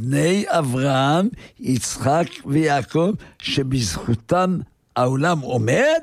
בני אברהם, יצחק ויעקב, שבזכותם העולם עומד,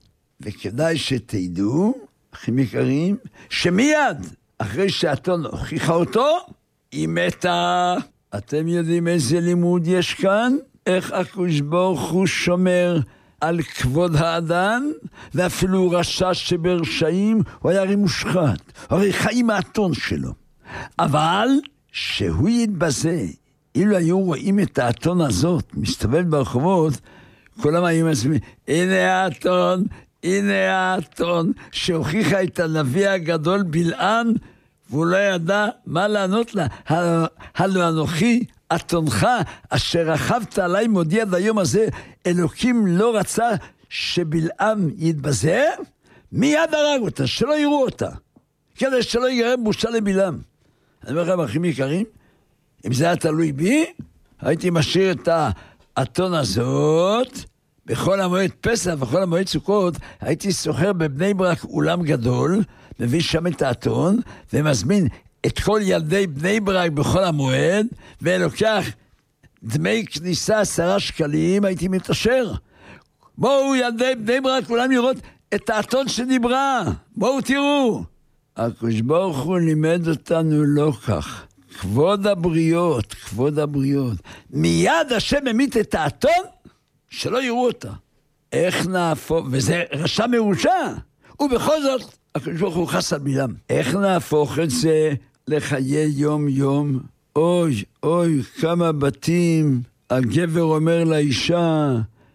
וכדאי שתדעו, אחים יקרים, שמיד אחרי שאתון הוכיחה אותו, היא מתה. אתם יודעים איזה לימוד יש כאן? איך הקדוש ברוך הוא שומר על כבוד האדם, ואפילו רשע שברשעים, הוא היה הרי מושחת, הרי חיים מהאתון שלו. אבל שהוא יתבזה, אילו היו רואים את האתון הזאת, מסתובב ברחובות, כולם היו מסבירים, הנה האתון, הנה האתון, שהוכיחה את הנביא הגדול בלעם, והוא לא ידע מה לענות לה. הלא אנוכי, אתונך, אשר רכבת עליי מודיע עד היום הזה, אלוקים לא רצה שבלעם יתבזה, מיד הרג אותה, שלא יראו אותה, כדי שלא יגרם בושה לבלעם. אני אומר לכם, אחים יקרים, אם זה היה תלוי בי, הייתי משאיר את האתון הזאת, בכל המועד פסח ובכל המועד סוכות, הייתי סוחר בבני ברק אולם גדול, מביא שם את האתון, ומזמין את כל ילדי בני ברק בכל המועד, ולוקח דמי כניסה 10 שקלים, הייתי מתעשר. בואו ילדי בני ברק כולם לראות את האתון שדיברה, בואו תראו. הקדוש ברוך הוא לימד אותנו לא כך. כבוד הבריות, כבוד הבריות. מיד השם ממית את האתון, שלא יראו אותה. איך נהפוך, וזה רשע מרושע, ובכל זאת, הקדוש ברוך הוא חס על בלעם. איך נהפוך את זה לחיי יום יום? אוי, אוי, כמה בתים, הגבר אומר לאישה,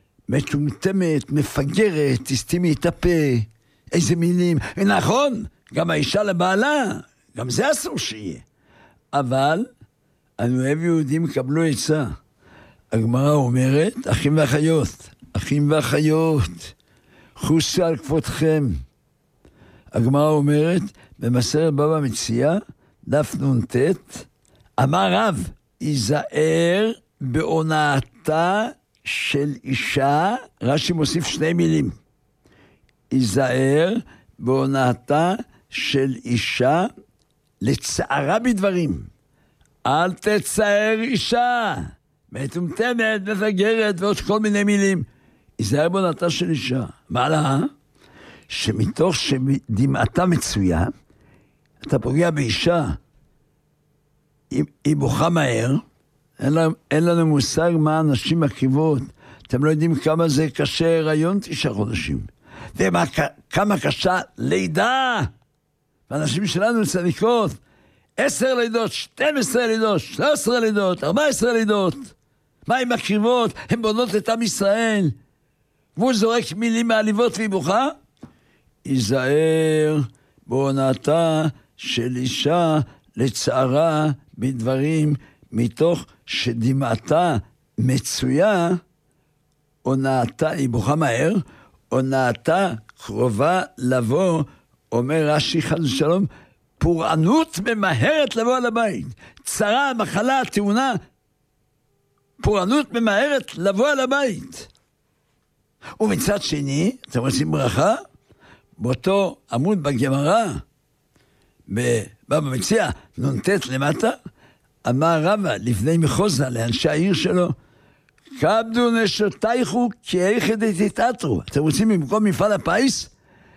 מטומטמת, מפגרת, תסתימי את הפה, איזה מילים. נכון, גם האישה לבעלה, גם זה אסור שיהיה. אבל, אני אוהב יהודים קבלו עצה. הגמרא אומרת, אחים ואחיות, אחים ואחיות, חוסו על כבודכם. הגמרא אומרת, במסכת בבא מציעא, דף נ"ט, אמר רב, היזהר בהונאתה של אישה, רש"י מוסיף 2 מילים. היזהר בהונאתה של אישה, לצערה בדברים. אל תצער אישה, מטומטמת, מפגרת, ועוד כל מיני מילים. היזהר בהונאתה של אישה. מה לה? שמתוך שדמעתה מצויה, אתה פוגע באישה, היא בוכה מהר, אין לנו מושג מה אנשים מקריבות, אתם לא יודעים כמה זה קשה הריון 9 חודשים, וכמה קשה לידה, ואנשים שלנו צדיקות, 10 לידות, 12 לידות, 13 לידות, 14 לידות, מה הן מקריבות? הן בונות את עם ישראל, והוא זורק מילים מעליבות והיא בוכה, היזהר בהונאתה של אישה לצערה בדברים, מתוך שדמעתה מצויה, הונאתה, היא בוכה מהר, הונאתה קרובה לבוא, אומר רש"י חס ושלום, פורענות ממהרת לבוא על הבית. צרה, מחלה, תאונה, פורענות ממהרת לבוא על הבית. ומצד שני, אתם רוצים ברכה? באותו עמוד בגמרא, בבבא מציעא, נ"ט למטה, אמר רבא לפני מחוזה לאנשי העיר שלו, כבדו נשותייכו כי היכד תתעטרו. אתם רוצים במקום מפעל הפיס?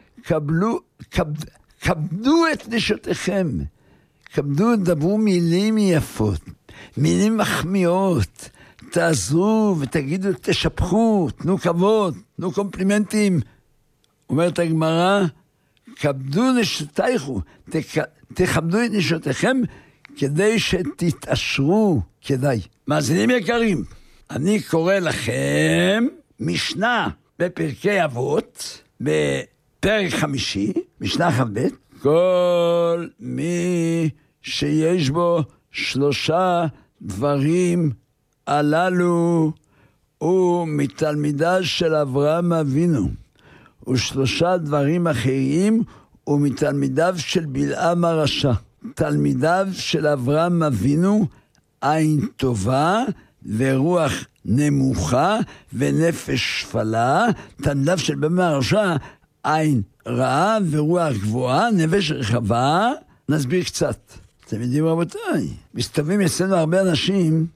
כבדו את נשותיכם. כבדו, דברו מילים יפות, מילים מחמיאות, תעזרו ותגידו, תשפחו, תנו כבוד, תנו קומפלימנטים. אומרת הגמרא, כבדו נשותייכו, תכבדו את נשותיכם, כדי שתתעשרו, כדאי. מאזינים יקרים, אני קורא לכם משנה בפרקי אבות, בפרק 5, משנה כ"ב, כל מי שיש בו 3 דברים הללו, הוא מתלמידיו של אברהם אבינו, ו3 דברים אחרים, הוא מתלמידיו של בלעם הרשע. תלמידיו של אברהם אבינו, עין טובה ורוח נמוכה ונפש שפלה. תלמידיו של בלעם הרשע, עין רעה ורוח גבוהה, נפש רחבה. נסביר קצת. אתם יודעים רבותיי, מסתובבים אצלנו הרבה אנשים